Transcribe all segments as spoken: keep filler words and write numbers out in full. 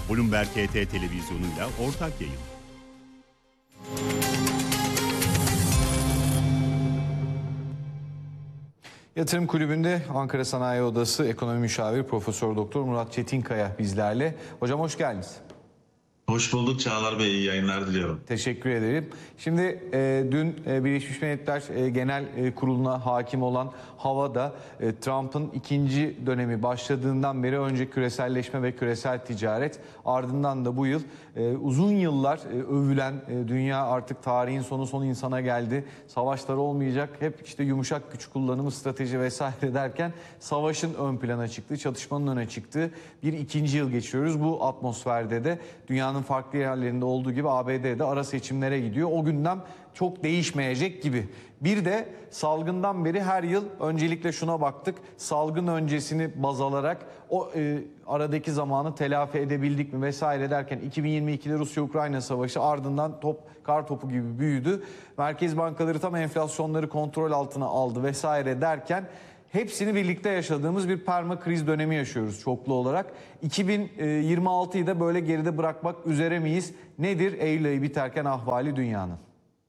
Bloomberg H T televizyonuyla ortak yayın. Yatırım Kulübü'nde Ankara Sanayi Odası Ekonomi Müşaviri Profesör Doktor Murat Çetinkaya bizlerle. Hocam hoş geldiniz. Hoş bulduk Çağlar Bey, iyi yayınlar diliyorum. Teşekkür ederim. Şimdi e, dün e, Birleşmiş Milletler e, Genel e, Kurulu'na hakim olan havada e, Trump'ın ikinci dönemi başladığından beri önce küreselleşme ve küresel ticaret, ardından da bu yıl e, uzun yıllar e, övülen e, dünya artık tarihin sonu son insana geldi, savaşlar olmayacak, hep işte yumuşak güç kullanımı, strateji vesaire derken savaşın ön plana çıktığı, çatışmanın öne çıktığı bir ikinci yıl geçiriyoruz. Bu atmosferde de dünyanın farklı yerlerinde olduğu gibi A B D'de ara seçimlere gidiyor. O gündem çok değişmeyecek gibi. Bir de salgından beri her yıl öncelikle şuna baktık. Salgın öncesini baz alarak o e, aradaki zamanı telafi edebildik mi vesaire derken iki bin yirmi ikide Rusya-Ukrayna savaşı ardından top kar topu gibi büyüdü. Merkez bankaları tam enflasyonları kontrol altına aldı vesaire derken hepsini birlikte yaşadığımız bir perma kriz dönemi yaşıyoruz çoklu olarak. iki bin yirmi altıyı da böyle geride bırakmak üzere miyiz? Nedir Eylül ayı biterken ahvali dünyanın?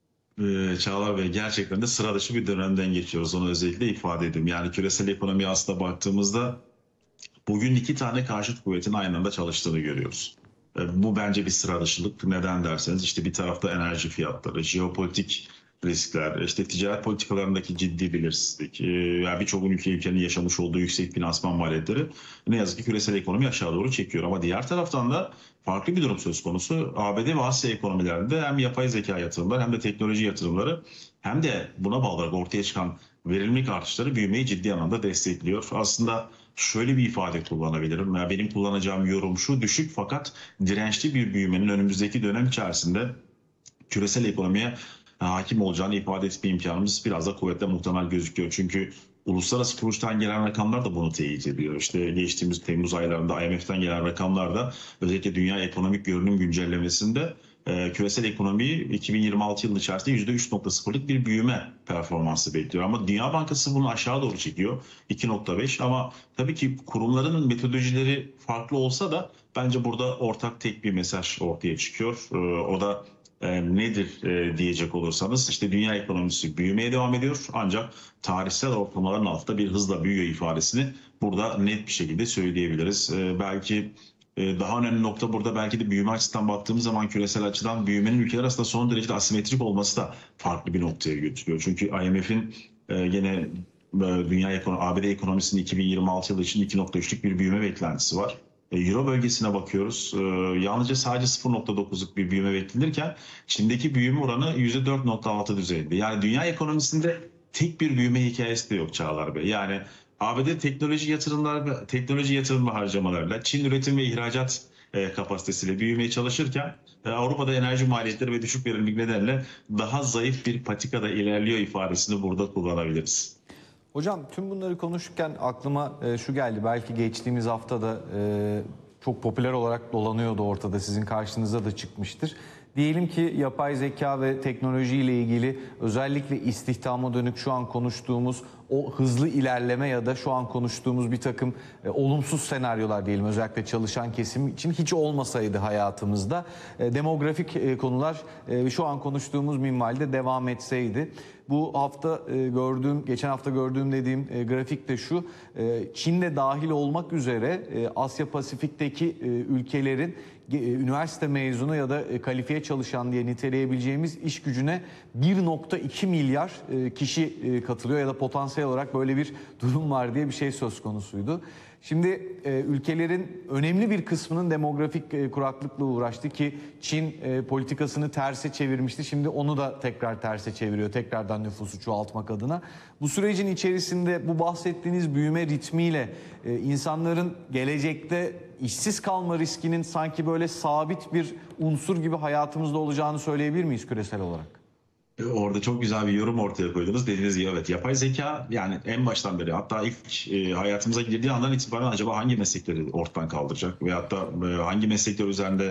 Ee, Çağlar Bey, gerçekten de sıra dışı bir dönemden geçiyoruz. Onu özellikle ifade edeyim. Yani küresel ekonomiye aslında baktığımızda bugün iki tane karşıt kuvvetin aynı anda çalıştığını görüyoruz. Ee, bu bence bir sıra dışılık. Neden derseniz işte bir tarafta enerji fiyatları, jeopolitik riskler, işte ticaret politikalarındaki ciddi belirsizlik, e, yani birçok ülke ülkenin yaşamış olduğu yüksek finansman maliyetleri ne yazık ki küresel ekonomi aşağı doğru çekiyor. Ama diğer taraftan da farklı bir durum söz konusu. A B D ve Asya ekonomilerinde hem yapay zeka yatırımları hem de teknoloji yatırımları hem de buna bağlı olarak ortaya çıkan verimlilik artışları büyümeyi ciddi anlamda destekliyor. Aslında şöyle bir ifade kullanabilirim. Yani benim kullanacağım yorum şu: düşük fakat dirençli bir büyümenin önümüzdeki dönem içerisinde küresel ekonomiye hakim olacağını ifade etme imkanımız biraz da kuvvetle muhtemel gözüküyor. Çünkü uluslararası kuruluştan gelen rakamlar da bunu teyit ediyor. İşte geçtiğimiz Temmuz aylarında I M F'ten gelen rakamlar da özellikle dünya ekonomik görünüm güncellemesinde e, küresel ekonomiyi iki bin yirmi altı yılı içerisinde yüzde üç nokta sıfırlık bir büyüme performansı bekliyor. Ama Dünya Bankası bunu aşağı doğru çekiyor, iki nokta beş. Ama tabii ki kurumların metodolojileri farklı olsa da bence burada ortak tek bir mesaj ortaya çıkıyor. E, o da E, nedir e, diyecek olursanız, işte dünya ekonomisi büyümeye devam ediyor ancak tarihsel ortalamaların altında bir hızla büyüyor ifadesini burada net bir şekilde söyleyebiliriz. E, belki e, daha önemli nokta burada belki de büyüme açısından baktığımız zaman küresel açıdan büyümenin ülkeler arasında son derece asimetrik olması da farklı bir noktaya götürüyor. Çünkü I M F'in e, gene e, dünya ekonomi, A B D ekonomisinin iki bin yirmi altı yılı için iki nokta üçlük bir büyüme beklentisi var. Euro bölgesine bakıyoruz. Ee, yalnızca sadece sıfır nokta dokuzluk bir büyüme beklenirken Çin'deki büyüme oranı yüzde dört nokta altı düzeyinde. Yani dünya ekonomisinde tek bir büyüme hikayesi de yok Çağlar Bey. Yani A B D teknoloji yatırımları, teknoloji yatırımı harcamalarıyla, Çin üretim ve ihracat e, kapasitesiyle büyümeye çalışırken e, Avrupa'da enerji maliyetleri ve düşük verimlilik nedeniyle daha zayıf bir patikada ilerliyor ifadesini burada kullanabiliriz. Hocam tüm bunları konuşurken aklıma e, şu geldi. Belki geçtiğimiz hafta da e, çok popüler olarak dolanıyordu ortada. Sizin karşınıza da çıkmıştır. Diyelim ki yapay zeka ve teknoloji ile ilgili özellikle istihdama dönük şu an konuştuğumuz o hızlı ilerleme ya da şu an konuştuğumuz bir takım e, olumsuz senaryolar diyelim özellikle çalışan kesim için hiç olmasaydı hayatımızda e, demografik e, konular e, şu an konuştuğumuz minvalde devam etseydi. Bu hafta e, gördüğüm, geçen hafta gördüğüm dediğim e, grafik de şu: e, Çin'de dahil olmak üzere e, Asya Pasifik'teki e, ülkelerin e, üniversite mezunu ya da e, kalifiye çalışan diye niteleyebileceğimiz iş gücüne bir nokta iki milyar e, kişi e, katılıyor ya da potansiyel olarak böyle bir durum var diye bir şey söz konusuydu. Şimdi e, ülkelerin önemli bir kısmının demografik e, kuraklıkla uğraştı ki Çin e, politikasını terse çevirmişti. Şimdi onu da tekrar terse çeviriyor, tekrardan nüfusu çoğaltmak adına. Bu sürecin içerisinde bu bahsettiğiniz büyüme ritmiyle e, insanların gelecekte işsiz kalma riskinin sanki böyle sabit bir unsur gibi hayatımızda olacağını söyleyebilir miyiz küresel olarak? Orada çok güzel bir yorum ortaya koydunuz. Dediğiniz gibi evet, yapay zeka yani en baştan beri, hatta ilk e, hayatımıza girdiği andan itibaren acaba hangi meslekleri ortadan kaldıracak ve hatta e, hangi meslekler üzerinde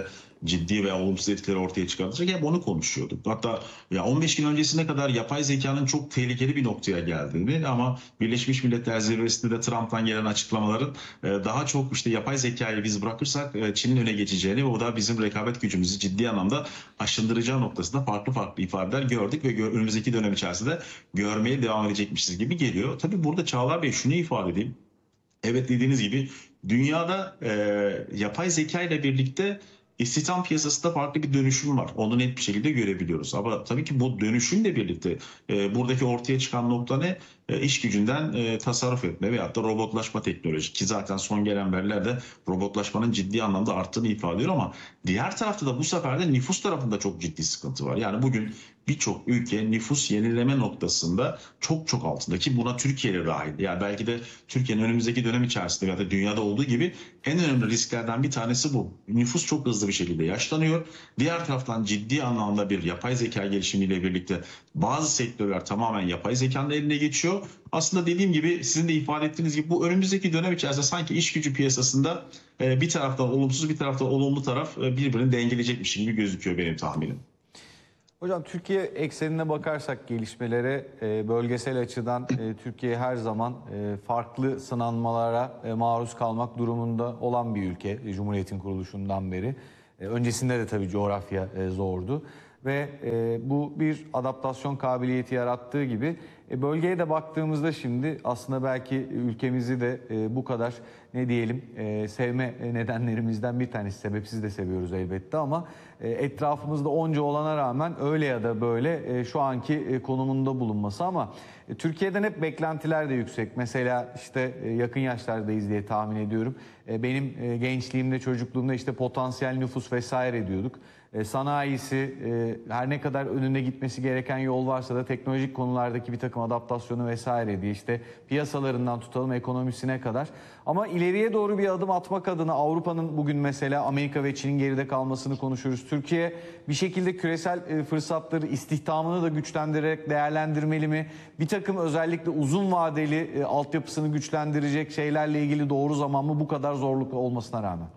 ciddi veya olumsuz etkileri ortaya çıkartacak, hep onu konuşuyorduk. Hatta ya on beş gün öncesine kadar yapay zekanın çok tehlikeli bir noktaya geldiğini, ama Birleşmiş Milletler Zirvesi'nde de Trump'tan gelen açıklamaların e, daha çok işte yapay zekayı biz bırakırsak e, Çin'in öne geçeceğini ve o da bizim rekabet gücümüzü ciddi anlamda aşındıracağı noktasında farklı farklı ifadeler gördük ve gö önümüzdeki dönem içerisinde görmeye devam edecekmişiz gibi geliyor. Tabii burada Çağlar Bey şunu ifade edeyim. Evet, dediğiniz gibi dünyada e, yapay zeka ile birlikte istihdam piyasasında farklı bir dönüşüm var. Onu net bir şekilde görebiliyoruz. Ama tabii ki bu dönüşümle birlikte e, buradaki ortaya çıkan nokta ne? E, iş gücünden e, tasarruf etme veyahut da robotlaşma teknoloji, ki zaten son gelen veriler de robotlaşmanın ciddi anlamda arttığını ifade ediyor, ama diğer tarafta da bu sefer de nüfus tarafında çok ciddi sıkıntı var. Yani bugün birçok ülke nüfus yenileme noktasında çok çok altında, ki buna Türkiye de dahil. Yani belki de Türkiye'nin önümüzdeki dönem içerisinde ya da dünyada olduğu gibi en önemli risklerden bir tanesi bu. Nüfus çok hızlı bir şekilde yaşlanıyor. Diğer taraftan ciddi anlamda bir yapay zeka gelişimiyle birlikte bazı sektörler tamamen yapay zekanın eline geçiyor. Aslında dediğim gibi, sizin de ifade ettiğiniz gibi, bu önümüzdeki dönem içerisinde sanki iş gücü piyasasında bir taraftan olumsuz, bir taraftan olumlu taraf birbirini dengeleyecekmiş gibi gözüküyor benim tahminim. Hocam, Türkiye eksenine bakarsak gelişmelere, bölgesel açıdan Türkiye her zaman farklı sınanmalara maruz kalmak durumunda olan bir ülke Cumhuriyet'in kuruluşundan beri. Öncesinde de tabii coğrafya zordu ve bu bir adaptasyon kabiliyeti yarattığı gibi bölgeye de baktığımızda şimdi aslında belki ülkemizi de bu kadar ne diyelim sevme nedenlerimizden bir tanesi, sebepsiz de seviyoruz elbette, ama etrafımızda onca olana rağmen öyle ya da böyle şu anki konumunda bulunması. Ama Türkiye'den hep beklentiler de yüksek. Mesela işte yakın yaşlardayız diye tahmin ediyorum. Benim gençliğimde, çocukluğumda işte potansiyel nüfus vesaire diyorduk. Sanayisi, her ne kadar önünde gitmesi gereken yol varsa da teknolojik konulardaki bir takım adaptasyonu vesaire diye, işte piyasalarından tutalım ekonomisine kadar. Ama ileriye doğru bir adım atmak adına Avrupa'nın bugün mesela Amerika ve Çin'in geride kalmasını konuşuruz. Türkiye bir şekilde küresel fırsatları, istihdamını da güçlendirerek değerlendirmeli mi? Bir takım özellikle uzun vadeli altyapısını güçlendirecek şeylerle ilgili doğru zaman mı, bu kadar zorluk olmasına rağmen?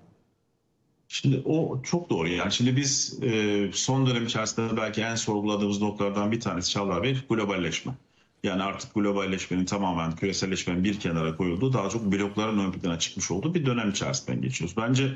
Şimdi o çok doğru. Yani şimdi biz e, son dönem içerisinde belki en sorguladığımız noktalardan bir tanesi, Çağlar Bey, globalleşme. Yani artık globalleşmenin, tamamen küreselleşmenin bir kenara koyulduğu, daha çok blokların ön plana çıkmış olduğu bir dönem içerisinden geçiyoruz. Bence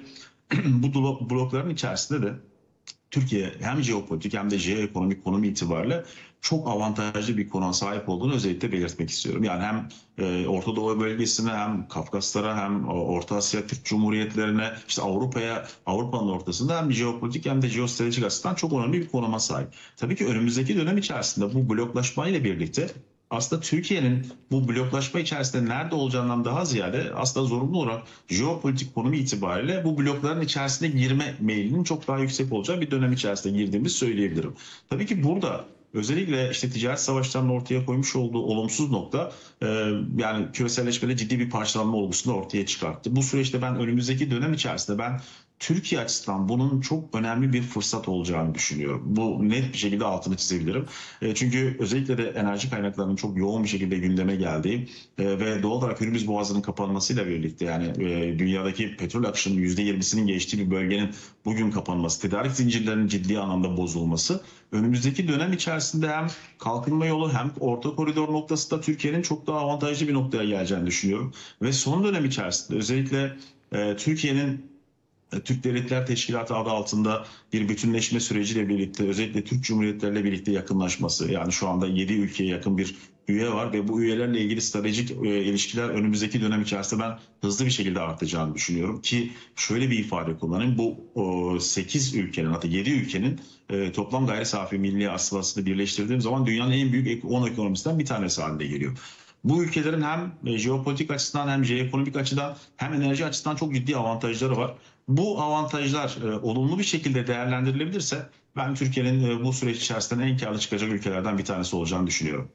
bu blokların içerisinde de Türkiye hem jeopolitik hem de jeoekonomik konumu itibariyle çok avantajlı bir konuma sahip olduğunu özellikle belirtmek istiyorum. Yani hem e, Orta Doğu bölgesine, hem Kafkaslara, hem Orta Asya Türk Cumhuriyetlerine, işte Avrupa'ya, Avrupa'nın ortasında hem jeopolitik hem de jeostratejik açıdan çok önemli bir konuma sahip. Tabii ki önümüzdeki dönem içerisinde bu bloklaşmayla birlikte aslında Türkiye'nin bu bloklaşma içerisinde nerede olacağından daha ziyade aslında zorunlu olarak jeopolitik konumu itibariyle bu blokların içerisine girme meylinin çok daha yüksek olacağı bir dönem içerisinde girdiğimizi söyleyebilirim. Tabii ki burada özellikle işte ticaret savaşlarının ortaya koymuş olduğu olumsuz nokta e, yani küreselleşmede ciddi bir parçalanma olgusunu ortaya çıkarttı. Bu süreçte ben önümüzdeki dönem içerisinde ben Türkiye açısından bunun çok önemli bir fırsat olacağını düşünüyorum. Bu net bir şekilde altını çizebilirim. E, çünkü özellikle de enerji kaynaklarının çok yoğun bir şekilde gündeme geldiği e, ve doğal olarak Hürmüz Boğazı'nın kapanmasıyla birlikte, yani e, dünyadaki petrol akışının yüzde yirmisinin geçtiği bir bölgenin bugün kapanması, tedarik zincirlerinin ciddi anlamda bozulması, önümüzdeki dönem içerisinde hem kalkınma yolu hem orta koridor noktasında Türkiye'nin çok daha avantajlı bir noktaya geleceğini düşünüyorum. Ve son dönem içerisinde özellikle e, Türkiye'nin Türk Devletler Teşkilatı adı altında bir bütünleşme süreciyle birlikte, özellikle Türk Cumhuriyetleriyle birlikte yakınlaşması, yani şu anda yedi ülkeye yakın bir üye var ve bu üyelerle ilgili stratejik e, ilişkiler önümüzdeki dönem içerisinde ben hızlı bir şekilde artacağını düşünüyorum. Ki şöyle bir ifade kullanayım, bu o, sekiz ülkenin, hatta yedi ülkenin e, toplam gayri safi milli hasılasını birleştirdiğim zaman dünyanın en büyük on ekonomisinden bir tanesi haline geliyor. Bu ülkelerin hem jeopolitik açıdan hem jeoekonomik açıdan hem enerji açısından çok ciddi avantajları var. Bu avantajlar e, olumlu bir şekilde değerlendirilebilirse ben Türkiye'nin e, bu süreç içerisinde en karlı çıkacak ülkelerden bir tanesi olacağını düşünüyorum.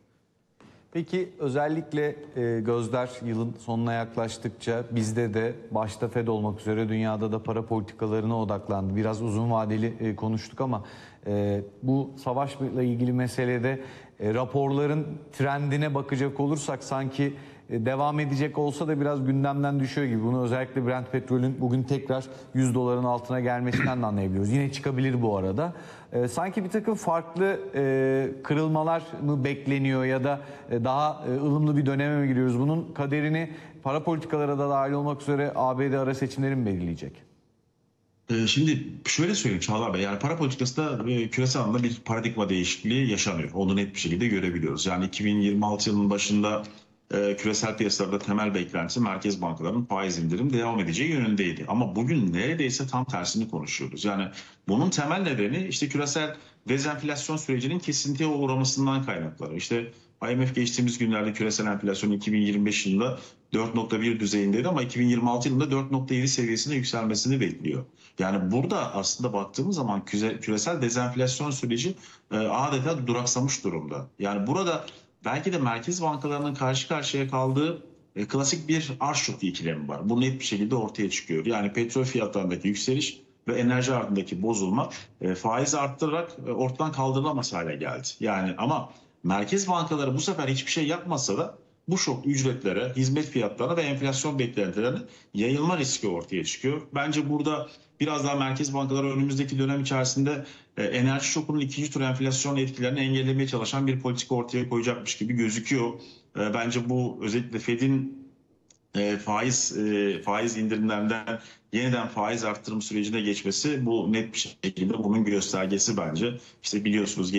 Peki özellikle e, gözler yılın sonuna yaklaştıkça bizde de başta Fed olmak üzere dünyada da para politikalarına odaklandı. Biraz uzun vadeli e, konuştuk ama e, bu savaşla ilgili meselede e, raporların trendine bakacak olursak sanki e, devam edecek olsa da biraz gündemden düşüyor gibi. Bunu özellikle Brent petrolün bugün tekrar yüz doların altına gelmesinden de anlayabiliyoruz. Yine çıkabilir bu arada. E, sanki bir takım farklı e, kırılmalar mı bekleniyor ya da e, daha e, ılımlı bir döneme mi giriyoruz? Bunun kaderini para politikalara da dahil olmak üzere A B D ara seçimleri mi belirleyecek? Ee, Şimdi şöyle söyleyeyim Çağlar Bey, yani para politikasında e, küresel anlamda bir paradigma değişikliği yaşanıyor. Onu net bir şekilde görebiliyoruz. Yani iki bin yirmi altı yılının başında e, küresel piyasalarda temel beklentisi merkez bankalarının faiz indirim devam edeceği yönündeydi. Ama bugün neredeyse tam tersini konuşuyoruz. Yani bunun temel nedeni işte küresel dezenflasyon sürecinin kesintiye uğramasından kaynaklanıyor. İşte I M F geçtiğimiz günlerde küresel enflasyon iki bin yirmi beş yılında dört nokta bir düzeyindeydi ama iki bin yirmi altı yılında dört nokta yedi seviyesine yükselmesini bekliyor. Yani burada aslında baktığımız zaman küresel dezenflasyon süreci e, adeta duraksamış durumda. Yani burada belki de merkez bankalarının karşı karşıya kaldığı e, klasik bir arz şoku ikilemi var. Bu net bir şekilde ortaya çıkıyor. Yani petrol fiyatlarındaki yükseliş ve enerji ardındaki bozulma e, faizi arttırarak e, ortadan kaldırılamaz hale geldi. Yani ama merkez bankaları bu sefer hiçbir şey yapmasa da bu şok ücretlere, hizmet fiyatlarına ve enflasyon beklentilerine yayılma riski ortaya çıkıyor. Bence burada biraz daha merkez bankaları önümüzdeki dönem içerisinde e, enerji şokunun ikinci tur enflasyon etkilerini engellemeye çalışan bir politika ortaya koyacakmış gibi gözüküyor. E, bence bu özellikle Fed'in e, faiz e, faiz indirimlerinden yeniden faiz arttırım sürecine geçmesi bu net bir şekilde bunun göstergesi bence. İşte biliyorsunuz